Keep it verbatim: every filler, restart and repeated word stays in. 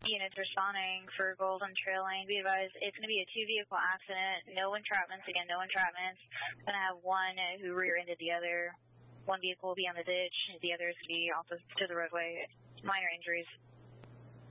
units responding for Golden Trail Lane. Be advised, it's going to be a two-vehicle accident. No entrapments. Again, no entrapments. Going to have one who rear-ended the other. One vehicle will be on the ditch. The other is going to be off to the roadway. Minor injuries.